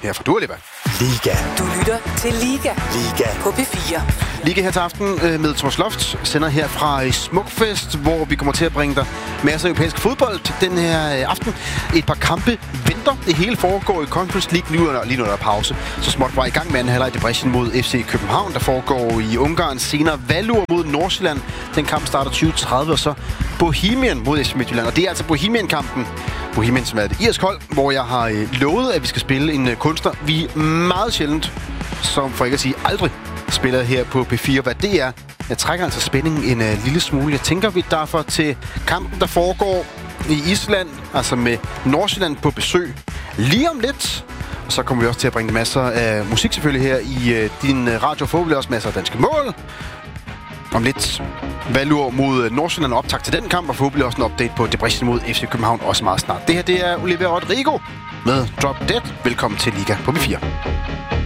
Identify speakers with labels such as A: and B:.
A: her fra Dua Lipa.
B: Liga.
C: Du lytter til Liga.
B: Liga.
C: På P4.
A: Liga her til aften med Thomas Loft, sender her fra Smukfest, hvor vi kommer til at bringe dig masser af europæisk fodbold den her aften. Et par kampe venter. Det hele foregår i Conference League lige nu er der pause. Så småt var i gang med anden halvleg i Debrecen mod FC København, der foregår i Ungarn. Senere Valur mod Nordsjælland. Den kamp starter 20:30, og så Bohemian mod FC Midtjylland. Og det er altså Bohemian-kampen. Bohemian, som er et irsk hold, hvor jeg har lovet, at vi skal spille en kunstner, vi meget sjældent, som for ikke at sige aldrig, spiller her på P4. Hvad det er, jeg trækker altså spændingen en lille smule. Jeg tænker, vi derfor til kampen, der foregår i Island, altså med Nordsjælland på besøg lige om lidt. Og så kommer vi også til at bringe masser af musik selvfølgelig her i din radio. Forhåbentlig også masser af danske mål. Om lidt Valur mod Nordsjælland, optakt til den kamp, og forhåbentlig også en update på Debrecen mod FC København også meget snart. Det her, det er Olivia Rodrigo med Drop Dead. Velkommen til Liga på P4.